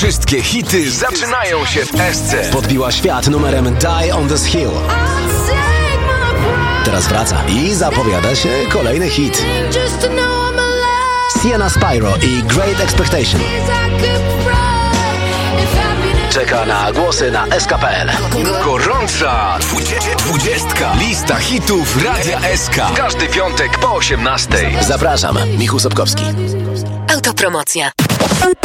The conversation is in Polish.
Wszystkie hity zaczynają się w Esce. Podbiła świat numerem Die on this Hill. Teraz wraca i zapowiada się kolejny hit. Sienna Spyro i Great Expectation. Czeka na głosy na SK.pl. Gorąca 20. Lista hitów Radia SK. Każdy piątek po 18:00. Zapraszam, Michał Sobkowski. Autopromocja.